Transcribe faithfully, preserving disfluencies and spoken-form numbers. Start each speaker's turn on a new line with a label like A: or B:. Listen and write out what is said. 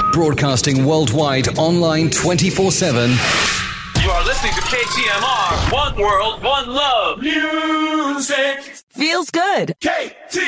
A: Broadcasting worldwide, online twenty-four seven.
B: You are listening to K T M R. One world, one love. Music.
C: Feels good.
B: K T